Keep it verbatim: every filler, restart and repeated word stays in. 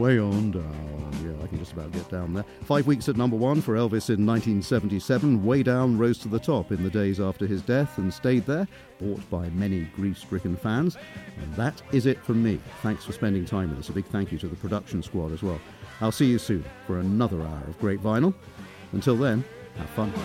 Way on down. Yeah, I can just about get down there. Five weeks at number one for Elvis in nineteen seventy-seven. Way Down rose to the top in the days after his death and stayed there, bought by many grief-stricken fans. And that is it from me. Thanks for spending time with us. A big thank you to the production squad as well. I'll see you soon for another hour of great vinyl. Until then, have fun.